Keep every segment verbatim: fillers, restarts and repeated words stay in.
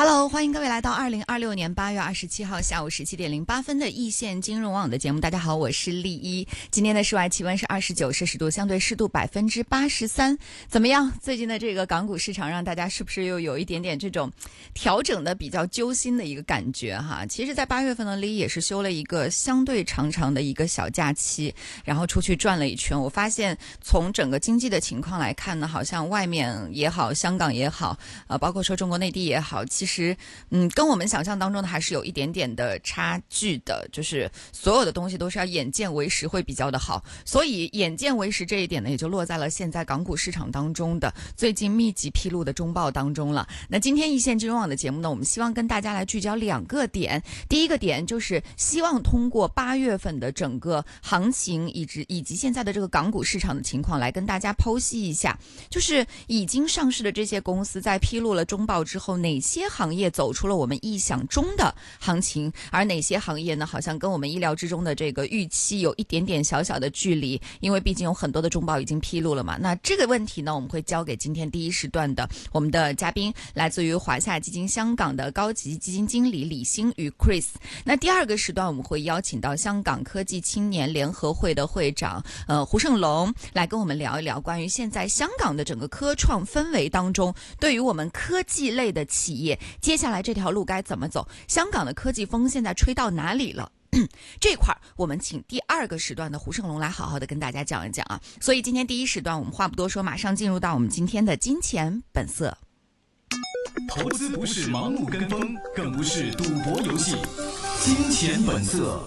Hello， 欢迎各位来到二零二六年八月二十七号下午十七点零八分的易线金融网的节目。大家好，我是丽一。今天的室外气温是二十九摄氏度，相对湿度百分之八十三。怎么样？最近的这个港股市场让大家是不是又有一点点这种调整的比较揪心的一个感觉哈？其实，在八月份呢，丽一也是休了一个相对长长的一个小假期，然后出去转了一圈。我发现从整个经济的情况来看呢，好像外面也好，香港也好，呃，包括说中国内地也好。其实，嗯，跟我们想象当中的还是有一点点的差距的，就是所有的东西都是要眼见为实会比较的好，所以眼见为实这一点呢，也就落在了现在港股市场当中的最近密集披露的中报当中了。那今天一线金融网的节目呢，我们希望跟大家来聚焦两个点。第一个点就是希望通过八月份的整个行情以及以及现在的这个港股市场的情况来跟大家剖析一下，就是已经上市的这些公司在披露了中报之后，哪些行业走出了我们意想中的行情，而哪些行业呢好像跟我们意料之中的这个预期有一点点小小的距离，因为毕竟有很多的中报已经披露了嘛。那这个问题呢，我们会交给今天第一时段的我们的嘉宾，来自于华夏基金香港的高级基金经理李星宇 Chris。 那第二个时段我们会邀请到香港科技青年联合会的会长呃胡胜龙来跟我们聊一聊关于现在香港的整个科创氛围当中，对于我们科技类的企业接下来这条路该怎么走，香港的科技风现在吹到哪里了。这块我们请第二个时段的胡胜龙来好好的跟大家讲一讲啊。所以今天第一时段我们话不多说，马上进入到我们今天的金钱本色。 投资不是盲目跟风，更不是赌博游戏。金钱本色。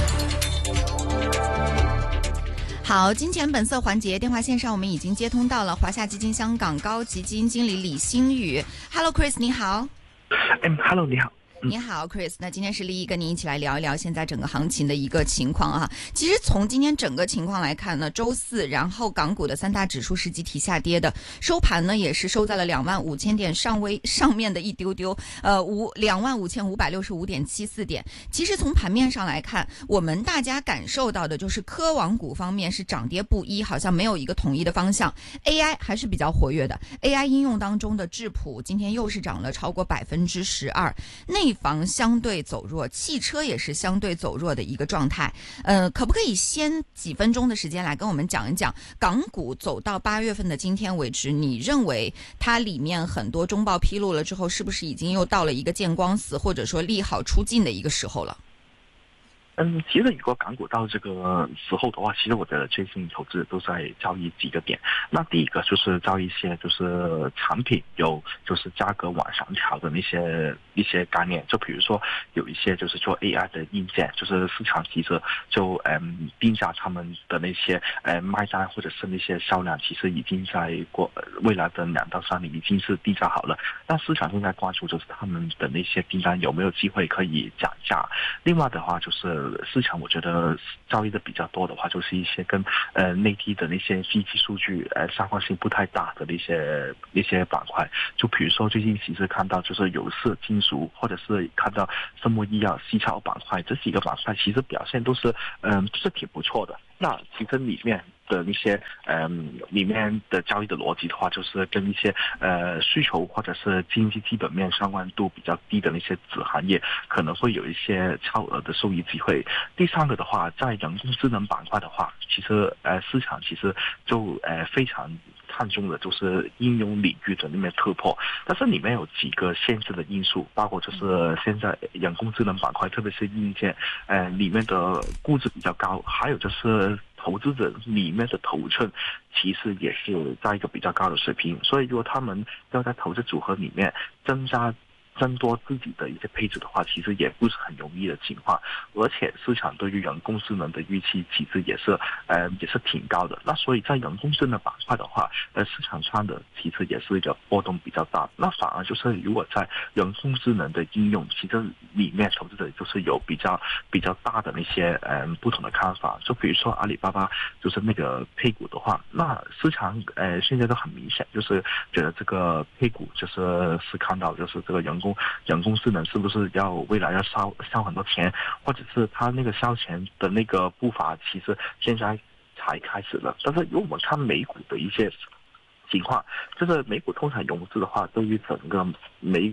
好，金钱本色环节，电话线上我们已经接通到了华夏基金香港高级基金经理李星宇。 Hello Chris， 你好。 嗯 ，Hello， 你好。 你好 Chris， 那今天是丽一跟您一起来聊一聊现在整个行情的一个情况啊。其实从今天整个情况来看呢，周四然后港股的三大指数是集体下跌的，收盘呢也是收在了两万五千点上微上面的一丢丢，呃五两万五千五百六十五点七四点。其实从盘面上来看，我们大家感受到的就是科网股方面是涨跌不一，好像没有一个统一的方向。 A I 还是比较活跃的， A I 应用当中的智谱今天又是涨了超过百分之十二，内房相对走弱，汽车也是相对走弱的一个状态。呃，可不可以先几分钟的时间来跟我们讲一讲，港股走到八月份的今天为止，你认为它里面很多中报披露了之后，是不是已经又到了一个见光死或者说利好出尽的一个时候了？ 嗯，其实如果港股到这个时候的话，其实我觉得最近投资都在交易几个点。那第一个就是交易一些就是产品有就是价格往上调的那些一些概念，就比如说有一些就是做 A I 的硬件，就是市场其实就嗯定价他们的那些呃卖单或者是那些销量，其实已经在过未来的两到三年已经是定价好了。但市场现在关注就是他们的那些订单有没有机会可以涨价。另外的话就是市场我觉得交易的比较多的话，就是一些跟呃内地的那些经济数据呃相关性不太大的那些那些板块，就比如说最近其实看到就是有色金属，或者是看到生物医药、细草板块，这几个板块其实表现都是嗯、呃、都是挺不错的。那其实里面的那些嗯里面的交易的逻辑的话，就是跟一些呃需求或者是经济基本面相关度比较低的那些子行业可能会有一些超额的收益机会。第三个的话，在人工智能板块的话，其实呃市场其实就呃非常看重的就是应用领域的那边突破，但是里面有几个限制的因素，包括就是现在人工智能板块特别是硬件呃里面的估值比较高，还有就是投资者里面的头寸其实也是在一个比较高的水平，所以如果他们要在投资组合里面增加增多自己的一些配置的话，其实也不是很容易的情况。而且市场对于人工智能的预期其实也是呃也是挺高的。那所以在人工智能板块的话，呃市场上的其实也是一个波动比较大。那反而就是如果在人工智能的应用，其实里面投资者就是有比较比较大的那些呃不同的看法。就比如说阿里巴巴就是那个配股的话，那市场呃现在都很明显，就是觉得这个配股就是是看到就是这个人工人工智能是不是要未来要烧烧很多钱，或者是他那个烧钱的那个步伐其实现在才开始了。但是如果我们看美股的一些情况，就是美股通常融资的话，对于整个美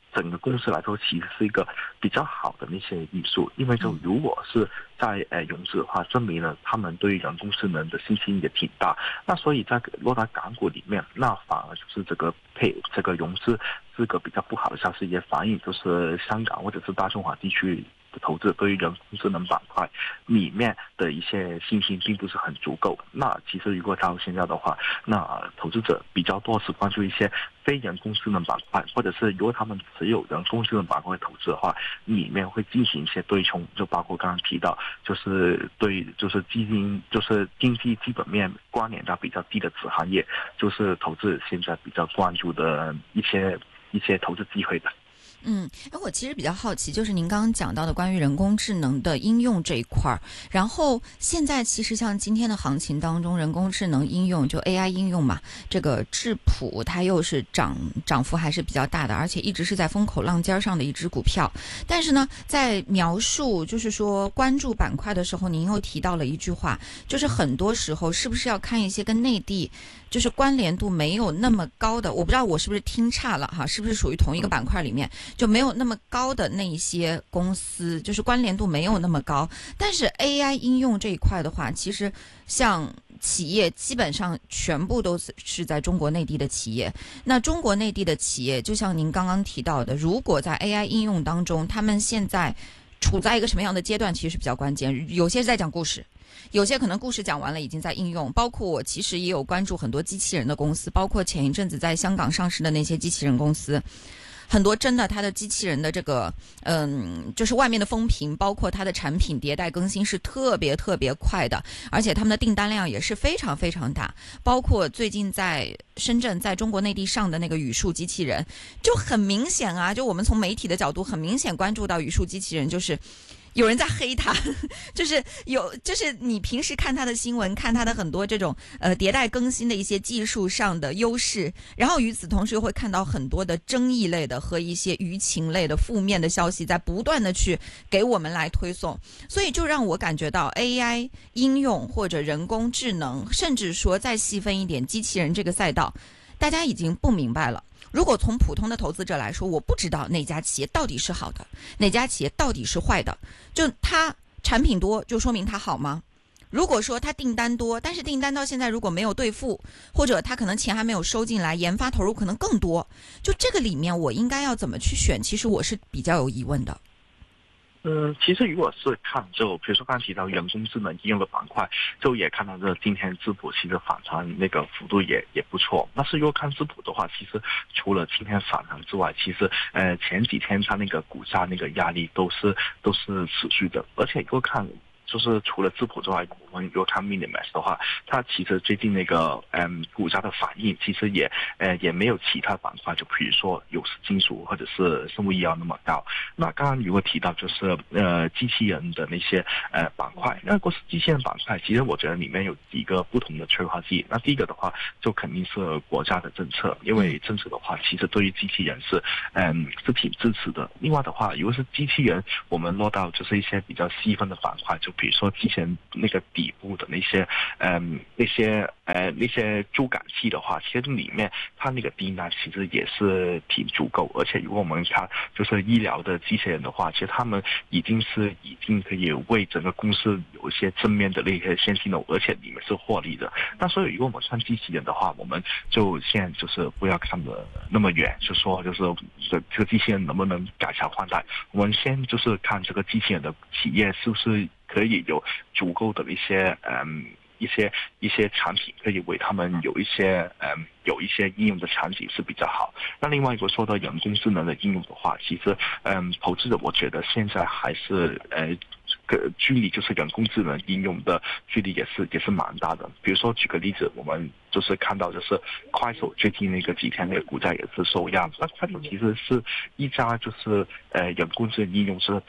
整个公司来说，其实是一个比较好的那些因素，因为就如果是在呃融资的话，证明了他们对人工智能的信心也挺大。那所以在落到港股里面，那反而就是这个配这个融资是个比较不好的消息，也反映就是香港或者是大中华地区的投资对于人工智能板块里面的一些信心并不是很足够。那其实如果到现在的话，那投资者比较多是关注一些非人工智能板块，或者是如果他们持有人工智能板块投资的话，里面会进行一些对冲，就包括刚刚提到，就是对就是基金就是经济基本面关联到比较低的子行业，就是投资现在比较关注的一些一些投资机会的。 嗯，哎，我其实比较好奇，就是您刚刚讲到的关于人工智能的应用这一块儿，然后现在其实像今天的行情当中，人工智能应用就 A I 应用嘛，这个智谱它又是涨涨幅还是比较大的，而且一直是在风口浪尖上的一只股票。但是呢，在描述就是说关注板块的时候，您又提到了一句话，就是很多时候是不是要看一些跟内地就是关联度没有那么高的，我不知道我是不是听差了哈，是不是属于同一个板块里面就没有那么高的那一些公司，就是关联度没有那么高。但是 A I 应用这一块的话，其实像企业基本上全部都是在中国内地的企业。那中国内地的企业，就像您刚刚提到的，如果在 A I 应用当中，他们现在处在一个什么样的阶段，其实是比较关键。有些是在讲故事，有些可能故事讲完了已经在应用，包括我其实也有关注很多机器人的公司，包括前一阵子在香港上市的那些机器人公司，很多真的它的机器人的这个嗯，就是外面的风评，包括它的产品迭代更新是特别特别快的，而且他们的订单量也是非常非常大，包括最近在深圳在中国内地上的那个语数机器人，就很明显啊，就我们从媒体的角度很明显关注到语数机器人就是有人在黑他，就是有，就是你平时看他的新闻，看他的很多这种呃迭代更新的一些技术上的优势，然后与此同时又会看到很多的争议类的和一些舆情类的负面的消息在不断的去给我们来推送，所以就让我感觉到 A I 应用或者人工智能，甚至说再细分一点机器人这个赛道，大家已经不明白了。如果从普通的投资者来说，我不知道哪家企业到底是好的，哪家企业到底是坏的，就它产品多就说明它好吗？如果说它订单多，但是订单到现在如果没有兑付，或者它可能钱还没有收进来，研发投入可能更多，就这个里面我应该要怎么去选，其实我是比较有疑问的。 嗯，其实如果是看就比如说刚才提到人工智能应用的板块，就也看到这今天智谱其实反弹那个幅度也也不错。但是如果看智谱的话，其实除了今天反弹之外，其实呃前几天它那个股价那个压力都是都是持续的，而且如果看就是除了智谱之外，我们如果看 Minimax 的话，它其实最近那个嗯股价的反应其实也呃也没有其他板块，就比如说有色金属或者是生物医药那么高。那刚刚如果提到就是呃机器人的那些呃板块，那如果是机器人板块，其实我觉得里面有几个不同的催化剂。那第一个的话，就肯定是国家的政策，因为政策的话，其实对于机器人是嗯是挺支持的。另外的话，如果是机器人，我们落到就是一些比较细分的板块，就比如说机器人那个底部的那些嗯那些呃那些助感器的话，其实里面它那个订单其实也是挺足够。而且如果我们看就是医疗的机器人的话，其实他们已经是已经可以为整个公司有一些正面的那些现金流，而且里面是获利的。那所以如果我们看机器人的话，我们就现在就是不要看得那么远，就说就是这这个机器人能不能改朝换代，我们先就是看这个机器人的企业是不是可以有足够的一些嗯一些一些产品可以为他们有一些嗯有一些应用的场景是比较好。那另外一个说到人工智能的应用的话，其实嗯投资者我觉得现在还是呃个距离就是人工智能应用的距离也是也是蛮大的。比如说举个例子，我们就是看到就是快手最近那个几天那个股价也是受压，那快手其实是一家就是呃人工智能应用是很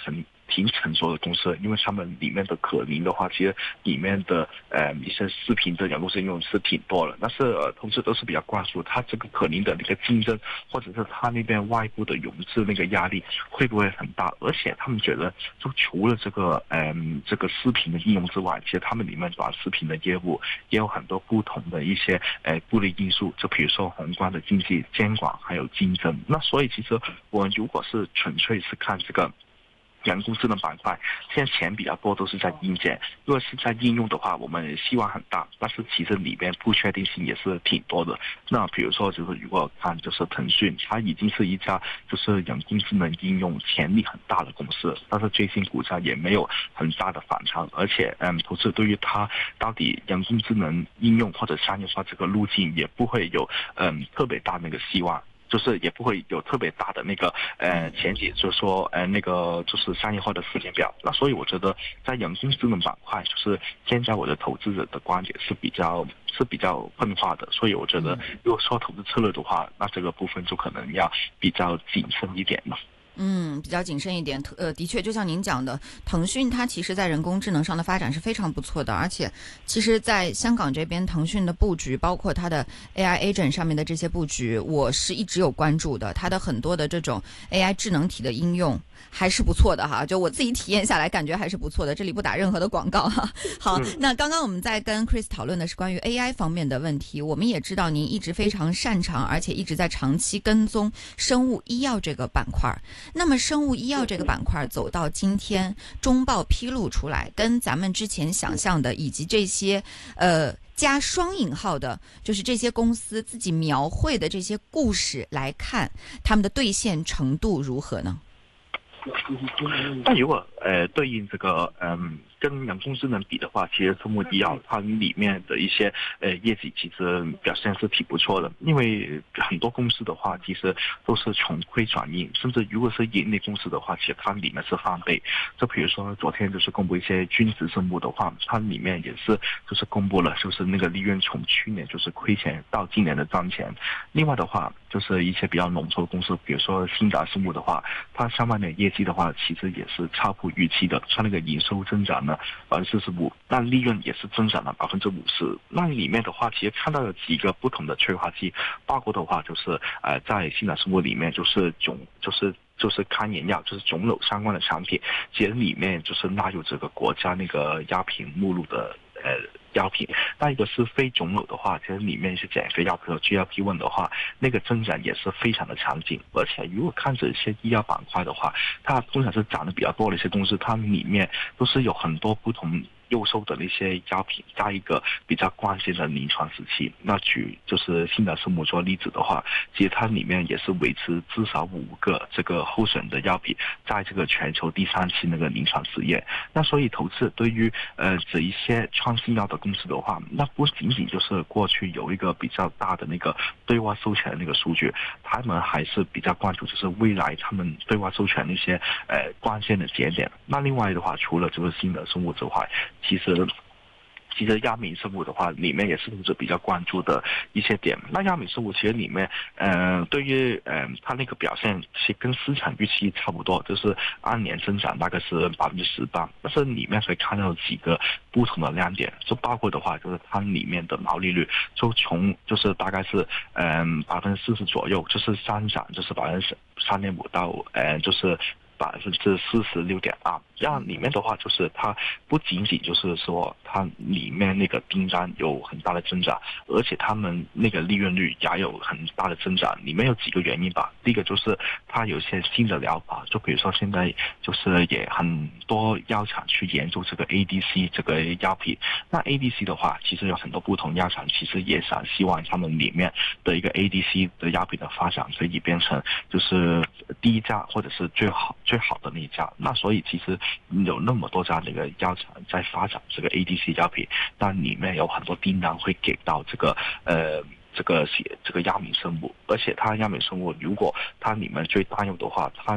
挺成熟的公司，因为他们里面的可能的话，其实里面的呃一些视频的人工智能应用是挺多的，但是呃同时都是比较关注它这个可能的那个竞争，或者是它那边外部的融资那个压力会不会很大，而且他们觉得就除了这个嗯这个视频的应用之外，其实他们里面短视频的业务也有很多不同的一些呃不利因素，就比如说宏观的经济监管还有竞争。那所以其实我们如果是纯粹是看这个人工智能板块，现在钱比较多都是在硬件，如果是在应用的话，我们希望很大，但是其实里边不确定性也是挺多的。那比如说就是如果看就是腾讯，它已经是一家就是人工智能应用潜力很大的公司，但是最近股价也没有很大的反弹，而且嗯，投资对于它到底人工智能应用或者商业化这个路径也不会有嗯特别大那个希望。就是也不会有特别大的那个呃前景，就是说呃那个就是商业化的时间表。那所以我觉得在人工智能板块，就是现在我的投资者的观点是比较是比较分化的。所以我觉得如果说投资策略的话，那这个部分就可能要比较谨慎一点了。 嗯，比较谨慎一点。呃，的确，就像您讲的，腾讯它其实在人工智能上的发展是非常不错的，而且其实在香港这边，腾讯的布局，包括它的 A I agent 上面的这些布局，我是一直有关注的。它的很多的这种 A I 智能体的应用还是不错的哈，就我自己体验下来感觉还是不错的，这里不打任何的广告哈。好，那刚刚我们在跟 Chris 讨论的是关于 A I 方面的问题，我们也知道您一直非常擅长，而且一直在长期跟踪生物医药这个板块。那么生物医药这个板块走到今天，中报披露出来，跟咱们之前想象的以及这些呃加双引号的，就是这些公司自己描绘的这些故事来看，他们的兑现程度如何呢？ 但如果呃对应这个嗯跟人工智能比的话，其实生物医药它里面的一些呃业绩其实表现是挺不错的，因为很多公司的话其实都是从亏转盈，甚至如果是盈利公司的话，其实它里面是翻倍。就比如说昨天就是公布一些均值生物的话，它里面也是就是公布了就是那个利润从去年就是亏钱到今年的赚钱。另外的话就是一些比较龙头的公司，比如说新达生物的话，它上半年业绩的话其实也是超乎预期的，它那个营收增长了百分之四十五，但利润也是增长了百分之五十。那里面的话，其实看到有几个不同的催化剂，包括的话就是呃，在新达生物里面就是肿，就是就是抗炎药，就是肿瘤相关的产品，其实里面就是纳入这个国家那个药品目录的呃药品。那一个是非肿瘤的话，其实里面是减肥药，比如 G L P 一 的话，那个增长也是非常的强劲。而且如果看这些医药板块的话，它通常是涨得比较多的一些公司，它们里面都是有很多不同优秀的那些药品在一个比较关键的临床时期。那举就是新达生物做例子的话，其实它里面也是维持至少五个这个候选的药品在这个全球第三期那个临床实验。那所以投资对于呃这一些创新药的公司的话，那不仅仅就是过去有一个比较大的那个对外授权的那个数据，他们还是比较关注就是未来他们对外授权那些呃关键的节点。那另外的话，除了这个新的生物之外，其实其实亚敏生物的话，里面也是是比较关注的一些点。那亚敏生物其实里面，呃，对于呃它那个表现，其实跟市场预期差不多，就是按年增长大概是百分之十八。但是里面可以看到几个不同的亮点，就包括的话，就是它里面的毛利率，就从就是大概是嗯百分之四十左右，就是上涨就是百分之三点五到呃就是百分之四十六点二。这样里面的话，就是它不仅仅就是说它里面那个订单有很大的增长，而且他们那个利润率也有很大的增长。里面有几个原因吧，第一个就是它有些新的疗法，就比如说现在就是也很多药厂去研究这个 A D C 这个药品。那 A D C 的话，其实有很多不同药厂其实也想希望他们里面的一个 A D C 的药品的发展可以变成就是第一家或者是最好最好的那一家。那所以其实有那么多家那个药厂在发展这个 A D C 药品，但里面有很多订单会给到这个呃这个这个亚敏生物。而且它亚敏生物如果它里面最担忧的话，它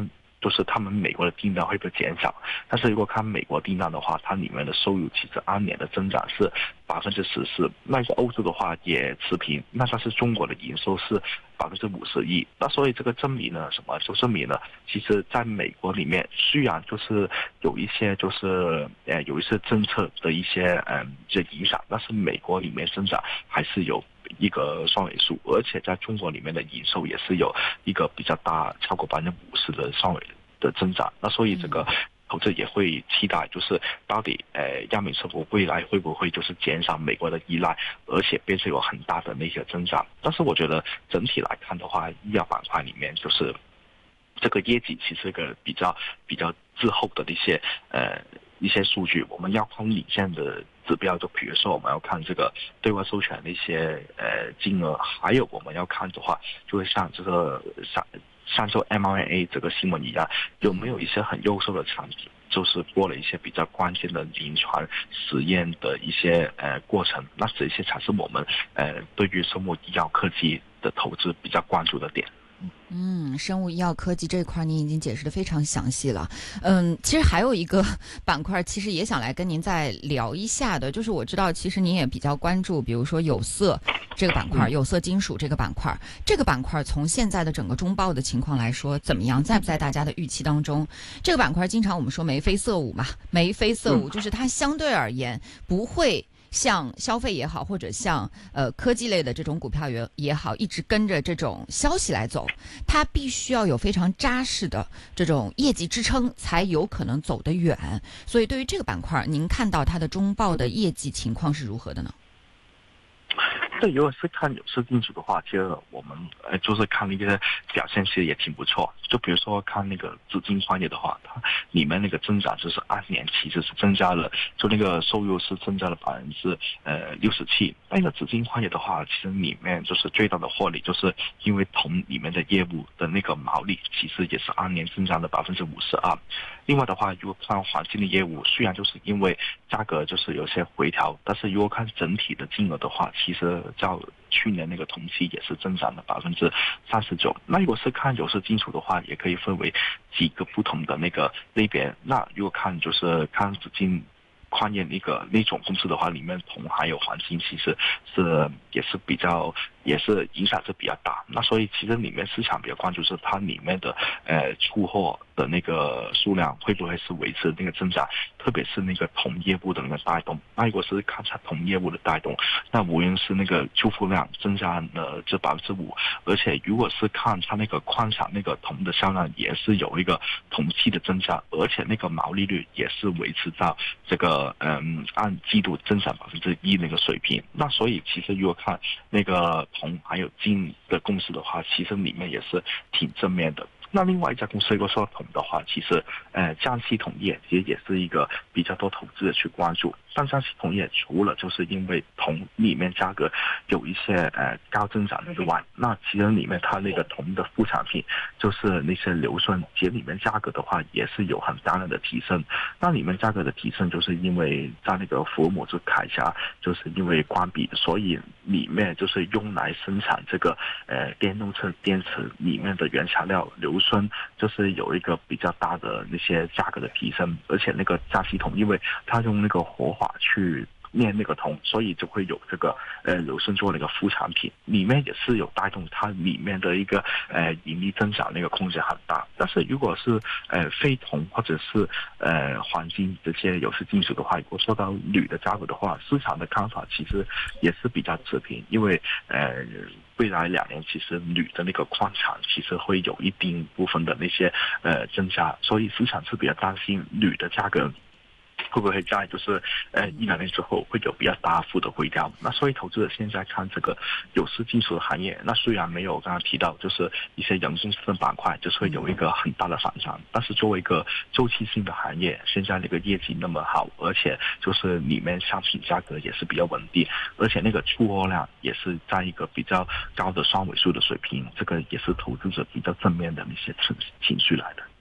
就是他们美国的订单会不会减少？但是如果看美国订单的话，它里面的收入其实按年的增长是百分之十四，那个欧洲的话也持平，那但是中国的营收是百分之五十亿。那所以这个证明呢，什么？就证明了，其实在美国里面，虽然就是有一些就是呃有一些政策的一些嗯这影响，但是美国里面增长还是有一个双位数，而且在中国里面的营收也是有一个比较大，超过百分之五十的双位的增长。那所以这个投资也会期待，就是到底呃亚美政府未来会不会就是减少美国的依赖，而且变成有很大的那些增长。但是我觉得整体来看的话，医药板块里面就是这个业绩其实一个比较比较滞后的一些呃一些数据，我们要看领先的指标，就比如说我们要看这个对外授权的一些呃金额，还有我们要看的话，就会像这个像像做 M R N A 这个新闻一样，有没有一些很优秀的产品，就是过了一些比较关键的临床实验的一些呃过程，那这些才是我们呃对于生物医药科技的投资比较关注的点。 嗯，生物医药科技这一块您已经解释得非常详细了。嗯，其实还有一个板块，其实也想来跟您再聊一下的，就是我知道其实您也比较关注，比如说有色这个板块，有色金属这个板块，这个板块从现在的整个中报的情况来说怎么样，在不在大家的预期当中？这个板块经常我们说眉飞色舞嘛，眉飞色舞就是它相对而言不会像消费也好，或者像呃科技类的这种股票也也好，一直跟着这种消息来走，它必须要有非常扎实的这种业绩支撑，才有可能走得远。所以对于这个板块，您看到它的中报的业绩情况是如何的呢？ 这如果是看有色金属的话，其实我们呃就是看那个表现其实也挺不错。就比如说看那个紫金矿业的话，它里面那个增长就是按年其实是增加了，就那个收入是增加了百分之呃六十七。那个紫金矿业的话，其实里面就是最大的获利，就是因为铜里面的业务的那个毛利，其实也是按年增长了百分之五十二。另外的话，如果看黄金的业务，虽然就是因为价格就是有些回调，但是如果看整体的金额的话，其实较去年那个同期也是增长了百分之三十九。那如果是看有色金属的话，也可以分为几个不同的那个类别。那如果看就是看紫金矿业那个那种公司的话，里面铜还有黄金其实是也是比较也是影响是比较大。那所以其实里面市场比较关注是它里面的呃出货的那个数量会不会是维持那个增长，特别是那个铜业务的那个带动。那如果是看它铜业务的带动，那无论是那个出货量增加了这百分之五，而且如果是看它那个矿产那个铜的销量也是有一个同期的增加，而且那个毛利率也是维持到这个嗯按季度增长百分之一那个水平。那所以其实如果看那个铜还有金的公司的话，其实里面也是挺正面的。那另外一家公司如果说铜的话，其实呃江西铜业其实也是一个比较多投资者去关注。但江西铜业除了就是因为铜里面价格有一些呃高增长之外，那其实里面它那个铜的副产品就是那些硫酸，其实里面价格的话也是有很大量的提升。那里面价格的提升就是因为在那个福尔摩斯铠甲就是因为关闭，所以里面就是用来生产这个呃电动车电池里面的原材料硫酸，就是有一个比较大的那些价格的提升。而且那个江西铜因为它用那个火化去炼那个铜，所以就会有这个呃硫酸做那个副产品，里面也是有带动它里面的一个呃盈利增长那个空间很大。但是如果是呃非铜或者是呃黄金这些有色金属的话，如果说到铝的价格的话，市场的看法其实也是比较持平，因为呃未来两年其实铝的那个矿产其实会有一定部分的那些呃增加，所以市场是比较担心铝的价格会不会在就是呃一两年之后会有比较大幅的回调。那所以投资者现在看这个有色金属的行业，那虽然没有刚刚提到就是一些人工智能板块就是会有一个很大的反弹，但是作为一个周期性的行业，现在那个业绩那么好，而且就是里面商品价格也是比较稳定，而且那个出货量也是在一个比较高的双位数的水平，这个也是投资者比较正面的一些情绪来的。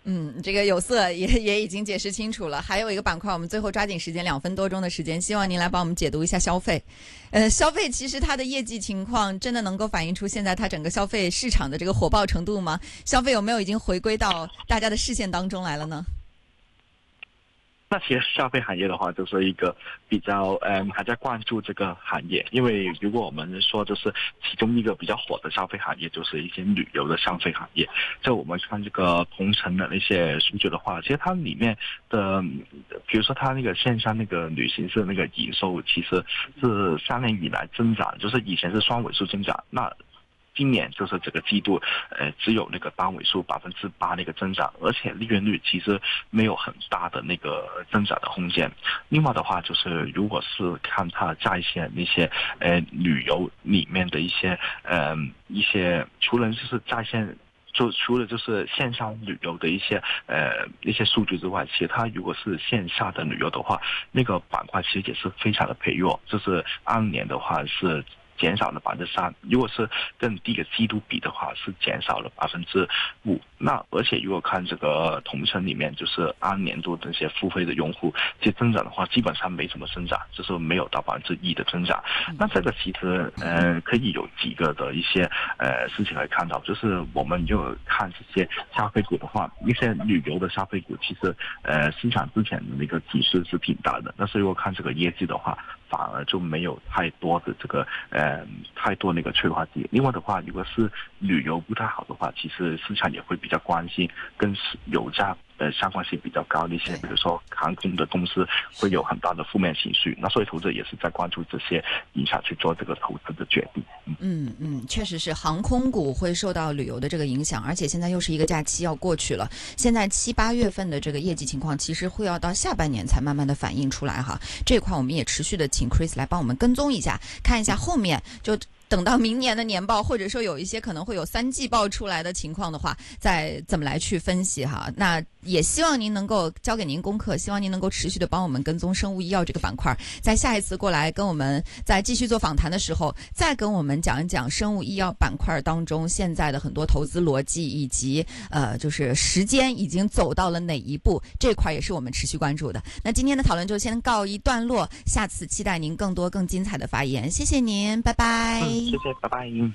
嗯，这个有色也也已经解释清楚了。还有一个板块，我们最后抓紧时间，两分多钟的时间，希望您来帮我们解读一下消费。呃，消费其实它的业绩情况真的能够反映出现在它整个消费市场的这个火爆程度吗？消费有没有已经回归到大家的视线当中来了呢？ 那其实消费行业的话，就是一个比较嗯还在关注这个行业，因为如果我们说就是其中一个比较火的消费行业，就是一些旅游的消费行业。就我们看这个同城的那些数据的话，其实它里面的，比如说它那个线上那个旅行社那个营收，其实是三年以来增长，就是以前是双尾数增长，那今年就是这个季度，呃，只有那个单位数百分之八那个增长，而且利润率其实没有很大的那个增长的空间。另外的话，就是如果是看它在线那些呃旅游里面的一些呃一些，除了就是在线。就除了就是线上旅游的一些呃一些数据之外，其实它如果是线下的旅游的话，那个板块其实也是非常的疲弱，就是按年的话是减少了百分之三，如果是跟第一个季度比的话，是减少了百分之五。那而且如果看这个同城里面，就是按年度这些付费的用户，其实增长的话，基本上没什么增长，就是没有到百分之一的增长。那这个其实呃可以有几个的一些呃事情可以看到，就是我们就看这些消费股的话，一些旅游的消费股，其实呃市场之前的那个提示是挺大的，但是如果看这个业绩的话，反而就没有太多的这个呃太多那个催化剂。另外的话，如果是旅游不太好的话，其实市场也会比较关心跟油价呃相关性比较高的一些，比如说航空的公司会有很大的负面情绪。那所以投资者也是在关注这些影响去做这个投资的决定。 嗯嗯嗯，确实是航空股会受到旅游的这个影响，而且现在又是一个假期要过去了，现在七八月份的这个业绩情况其实会要到下半年才慢慢的反映出来哈。这一块我们也持续的请 Chris 来帮我们跟踪一下，看一下后面就等到明年的年报，或者说有一些可能会有三季报出来的情况的话，再怎么来去分析哈。那也希望您能够交给您功课，希望您能够持续的帮我们跟踪生物医药这个板块，在下一次过来跟我们再继续做访谈的时候，再跟我们讲一讲生物医药板块当中现在的很多投资逻辑，以及呃就是时间已经走到了哪一步，这块也是我们持续关注的。那今天的讨论就先告一段落，下次期待您更多更精彩的发言，谢谢您，拜拜。 嗯，谢谢，拜拜。嗯。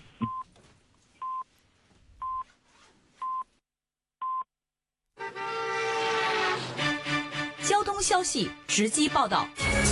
交通消息直击报道。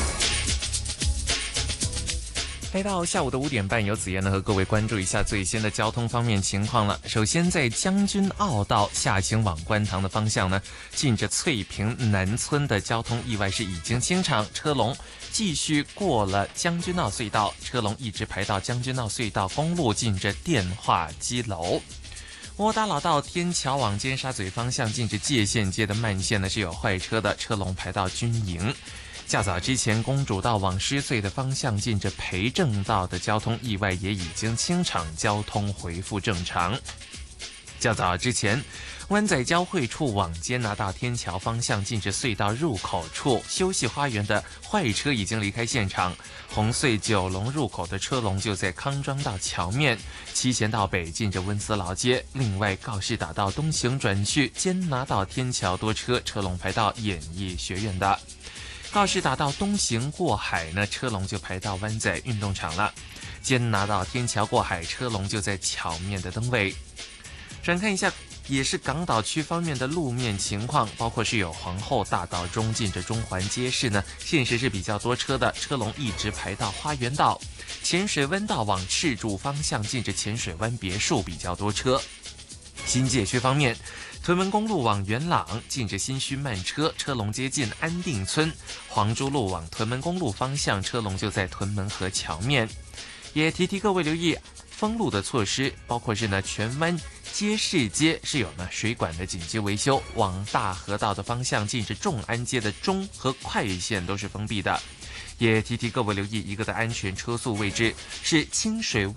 来到下午的五点半，由子燕呢和各位关注一下最新的交通方面情况了。首先，在将军澳道下行往观塘的方向呢，近着翠屏南村的交通意外是已经清场，车龙继续过了将军澳隧道，车龙一直排到将军澳隧道公路，近着电话机楼。窝打老道天桥往尖沙咀方向，近着界限街的慢线呢是有坏车的，车龙排到军营。较早之前，公主道往狮隧的方向，近着培正道的交通意外也已经清场，交通恢复正常。较早之前，湾仔交汇处往坚拿道天桥方向，近着隧道入口处休息花园的坏车已经离开现场。红隧九龙入口的车龙就在康庄道桥面，七贤道北近着温思劳街。另外，告士打道东行转去坚拿道天桥多车，车龙排到演艺学院的。告士打道东行过海呢，车龙就排到湾仔运动场了。坚拿道天桥过海，车龙就在桥面的灯位。转看一下，也是港岛区方面的路面情况，包括是有皇后大道中近着中环街市呢，现时是比较多车的，车龙一直排到花园道。浅水湾道往赤柱方向，近着浅水湾别墅比较多车。新界区方面，屯门公路往元朗，近着新墟慢车，车龙接近安定村；黄珠路往屯门公路方向，车龙就在屯门河桥面。也提提各位留意封路的措施，包括是呢荃湾街市街是有呢水管的紧急维修，往大河道的方向，近着众安街的中和快线都是封闭的。也提提各位留意一个的安全车速位置是清水湾